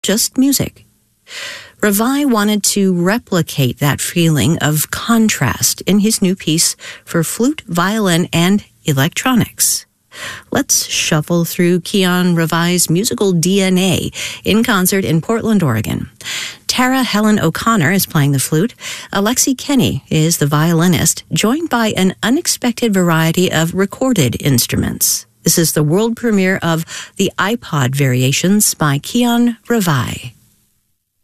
just music. Ravai wanted to replicate that feeling of contrast in his new piece for flute, violin, and electronics. Let's shuffle through Keon Ravai's musical DNA in concert in Portland, Oregon. Tara Helen O'Connor is playing the flute. Alexi Kenny is the violinist, joined by an unexpected variety of recorded instruments. This is the world premiere of the iPod Variations by Keon Ravai.